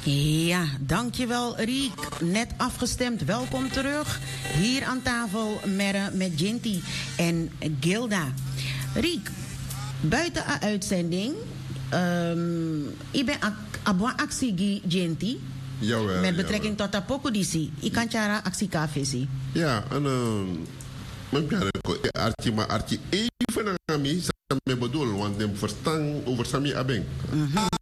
Ja, dankjewel Riek. Net afgestemd. Welkom terug. Hier aan tafel met Jinty en Gilda. Riek, buiten de uitzending... ik ben abon actie Jinty. Jawel, met betrekking tot de pokudisi. Ik kan jara actie kafesi. Ja, en... mijn Archie even naar mij, me bedoel, want de verstand over Sami Abeng.